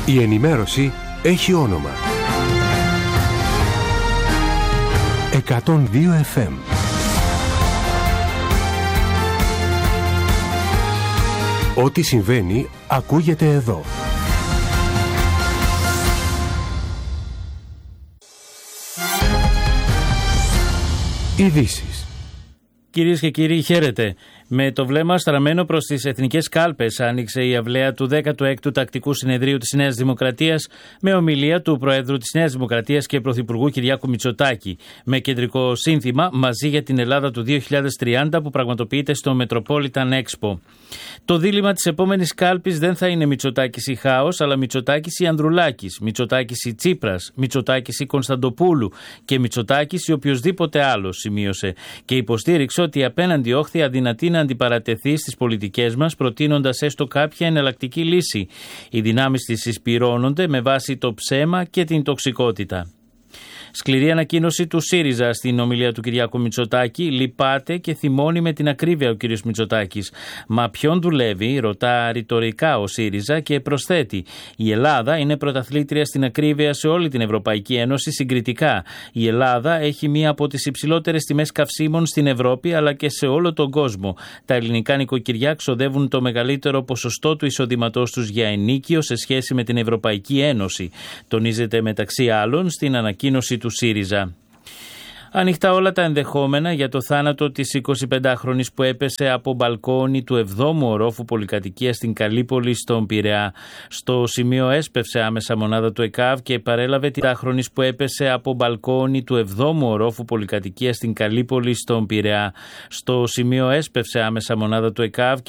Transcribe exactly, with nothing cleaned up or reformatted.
Η ενημέρωση έχει όνομα. εκατόν δύο εφ εμ. Ό,τι συμβαίνει ακούγεται εδώ. Ειδήσεις. Κυρίες και κύριοι, χαίρετε. Με το βλέμμα στραμμένο προς τις εθνικές κάλπες άνοιξε η αυλαία του δέκατου έκτου Τακτικού Συνεδρίου της Νέας Δημοκρατίας με ομιλία του Προέδρου της Νέας Δημοκρατίας και Πρωθυπουργού Κυριάκου Μητσοτάκη, με κεντρικό σύνθημα «Μαζί για την Ελλάδα του δύο χιλιάδες τριάντα» που πραγματοποιείται στο Metropolitan Expo. Το δίλημμα της επόμενης κάλπης δεν θα είναι Μητσοτάκης ή Χάος, αλλά Μητσοτάκης ή Ανδρουλάκης, Μητσοτάκης ή Τσίπρας, Μητσοτάκης ή Κωνσταντοπούλου και Μητσοτάκης ή οποιοδήποτε άλλος, σημείωσε, και υποστήριξε ότι η απέναντι όχθη αδυνατεί να αντιπαρατεθεί στις πολιτικές μας, προτείνοντας έστω κάποια εναλλακτική λύση. Οι δυνάμεις της συσπυρώνονται με βάση το ψέμα και την τοξικότητα. Σκληρή ανακοίνωση του ΣΥΡΙΖΑ στην ομιλία του Κυριάκου Μητσοτάκη. Λυπάται και θυμώνει με την ακρίβεια ο κ. Μητσοτάκης. Μα ποιον δουλεύει, ρωτά ρητορικά ο ΣΥΡΙΖΑ και προσθέτει: η Ελλάδα είναι πρωταθλήτρια στην ακρίβεια σε όλη την Ευρωπαϊκή Ένωση συγκριτικά. Η Ελλάδα έχει μία από τις υψηλότερες τιμές καυσίμων στην Ευρώπη αλλά και σε όλο τον κόσμο. Τα ελληνικά νοικοκυριά ξοδεύουν το μεγαλύτερο ποσοστό του εισοδήματός τους για ενοίκιο σε σχέση με την Ευρωπαϊκή Ένωση. Τονίζεται μεταξύ άλλων στην ανακοίνωση του ΣΥΡΙΖΑ. Ανοιχτά όλα τα ενδεχόμενα για το θάνατο της εικοσιπεντάχρονης που έπεσε από μπαλκόνι του εβδόμου ορόφου πολυκατοικίας στην Καλύπολη στον Πειραιά. Στο σημείο έσπευσε άμεσα μονάδα του ΕΚΑΒ και παρέλαβε την εικοσιπεντάχρονης που έπεσε από μπαλκόνι του εβδόμου ορόφου πολυκατοικίας στην Καλύπολη στον Πειραιά. Στο σημείο έσπευσε άμεσα μονάδα του ΕΚΑΒ